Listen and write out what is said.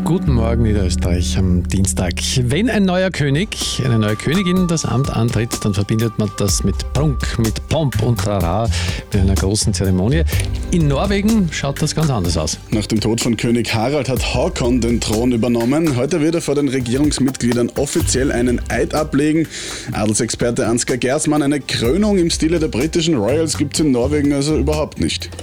Guten Morgen, Niederösterreich am Dienstag. Wenn ein neuer König, eine neue Königin das Amt antritt, dann verbindet man das mit Prunk, mit Pomp und Trara, mit einer großen Zeremonie. In Norwegen schaut das ganz anders aus. Nach dem Tod von König Harald hat Håkon den Thron übernommen. Heute wird er vor den Regierungsmitgliedern offiziell einen Eid ablegen. Adelsexperte Ansgar Gersmann, eine Krönung im Stile der britischen Royals gibt es in Norwegen also überhaupt nicht.